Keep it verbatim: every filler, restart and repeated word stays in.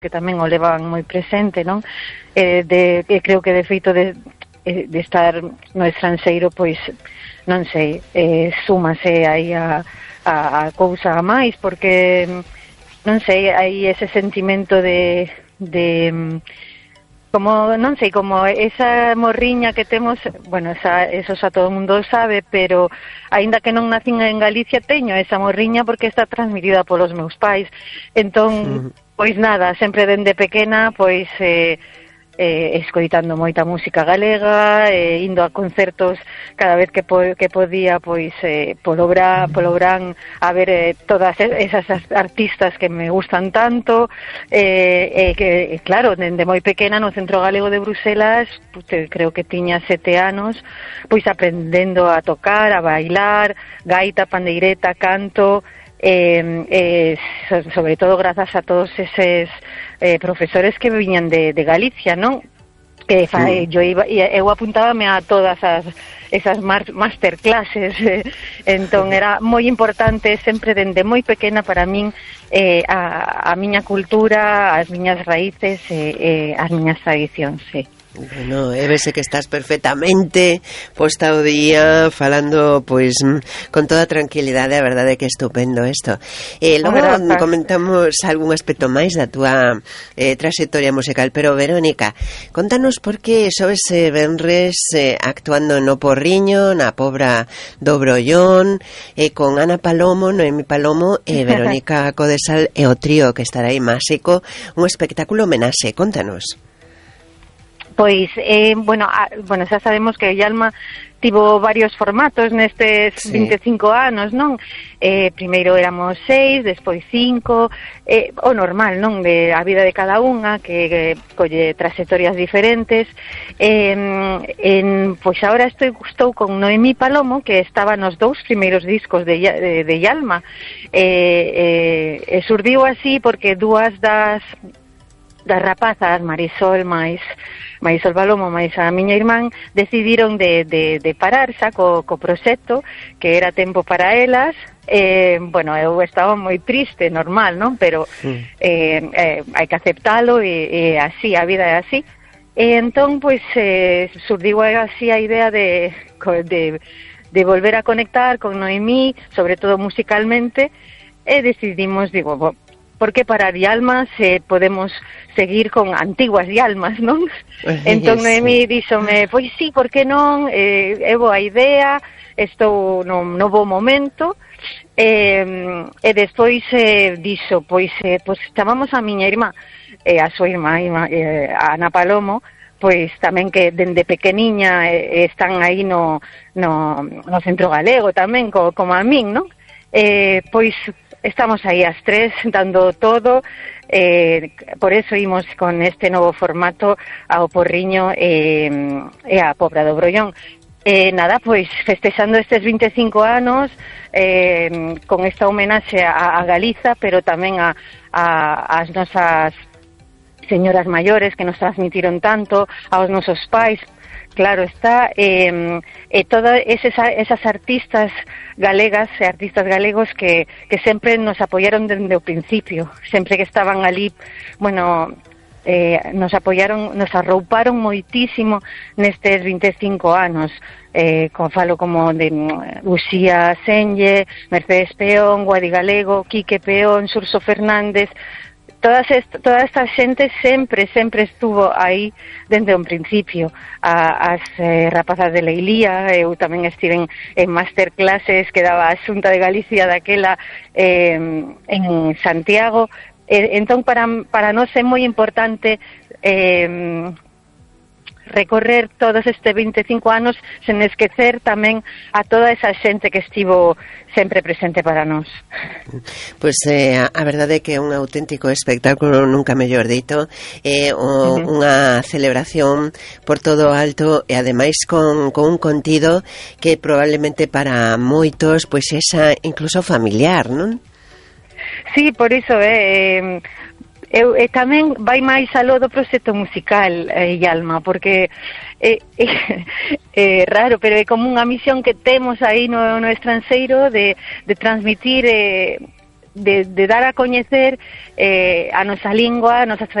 que tamén o levan moi presente, non? Eh, de, que creo que de feito de, de estar no estranxeiro, pois, non sei, eh, súmase aí a, a, a cousa a máis, porque, non sei, hai ese sentimento de, de como, non sei, como esa morriña que temos, bueno, esa, eso xa todo o mundo sabe, pero aínda que non nacín en Galicia, teño esa morriña porque está transmitida polos meus pais. Entón, pois nada, sempre dende pequena, pois eh, eh, escoitando moita música galega, eh, indo a concertos cada vez que, po, que podía, pois eh, polo, bra, polo Brán a ver eh, todas esas artistas que me gustan tanto, eh, eh, que claro, dende moi pequena no Centro Galego de Bruselas, pues, creo que tiña sete anos, pois aprendendo a tocar, a bailar, gaita, pandeireta, canto. Eh, eh, sobre todo grazas a todos eses eh, profesores que viñan de, de Galicia, non? Que fa, sí. yo iba, eu apuntábame a todas as esas masterclasses, eh, entón era moi importante sempre dende moi pequena para min eh, a, a miña cultura, as miñas raíces e eh, eh, as miñas tradicións, sí. Bueno, e vese que estás perfectamente posta ao día falando pois con toda tranquilidade, a verdade é que é estupendo isto. E logo oh, comentamos algún aspecto máis da túa eh, trayectoria musical, pero Verónica, contanos por que sobes eh, venres eh, actuando no Porriño, na Pobra do Brollón, eh, con Ana Palomo, Noemi Palomo e Verónica Codesal e o trío que estará aí máxico, un espectáculo homenaxe, contanos. Pois, eh, bueno, a, bueno, xa sabemos que Yalma tivo varios formatos nestes sí. vinte e cinco anos, non? Eh, primeiro éramos seis, despois cinco, eh, o normal, non? De a vida de cada unha, que, que colle trayectorias diferentes. Eh, en, pois agora estou, estou con Noemi Palomo, que estaba nos dous primeiros discos de, de, de Yalma. Eh, eh, e surdiu así porque dúas das das rapazas, Marisol máis Marisol Palomo máis a miña irmán, decidiron de, de, de parar xa co, co proxecto, que era tempo para elas. Eh, bueno, eu estaba moi triste, normal, non? Pero sí. eh, eh, hai que aceptalo e, e así, a vida é así. E entón, pois, eh, surdiu así a idea de, de, de volver a conectar con Noemí, sobre todo musicalmente, e decidimos, digo, por que parar Yalma se podemos seguir con antiguas Yalmas, non? Entón Noemi díxome, pois sí, por que non? Eh, é boa idea, estou no, no bo momento. Eh, e despois eh, dixo, pois, eh, pois chamamos a miña irmá, e eh, a súa irmá, irmá eh, a Ana Palomo, pois tamén que dende pequeniña eh, están aí no, no, no Centro Galego tamén, co, como a min, non? Eh, pois estamos aí as tres dando todo, eh, por eso imos con este novo formato ao Porriño e, e a Pobra do Brollón. Eh, nada, pois festexando estes vinte e cinco anos eh, con esta homenaxe a, a Galiza, pero tamén a, a, as nosas señoras maiores que nos transmitiron tanto, aos nosos pais. Claro está, eh, eh, todas esas, esas artistas galegas e artistas galegos que, que sempre nos apoyaron desde o principio, sempre que estaban ali, bueno, eh, nos apoyaron, nos arrouparon moitísimo nestes vinte e cinco anos, eh, como falo como de Uxía Senlle, Mercedes Peón, Guadi Galego, Quique Peón, Xurxo Fernández. Todas est toda esta xente sempre, sempre estuvo aí dende un principio. A, as eh, rapazas de Leilía, eu tamén estiven en masterclasses que daba a Xunta de Galicia daquela eh, en Santiago. Eh, entón, para, para nós é moi importante eh, recorrer todos estes vinte e cinco anos sen esquecer tamén a toda esa xente que estivo sempre presente para nós. Pois eh, a verdade é que é un auténtico espectáculo, nunca mellor dito, é eh, uh-huh. unha celebración por todo o alto e ademais con, con un contido que probablemente para moitos pois esa incluso familiar, non? Sí, por iso é... Eh, Eu, e tamén vai máis aló do proxecto musical, eh, Yalma, porque é eh, eh, eh, raro, pero é como unha misión que temos aí no, no estranxeiro de, de transmitir eh, de, de dar a coñecer eh, a nosa lingua, a nosa